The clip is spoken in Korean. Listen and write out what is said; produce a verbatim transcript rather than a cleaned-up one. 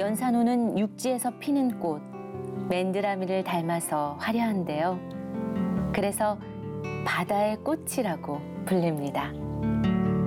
연산호는 육지에서 피는 꽃, 맨드라미를 닮아서 화려한데요. 그래서 바다의 꽃이라고 불립니다.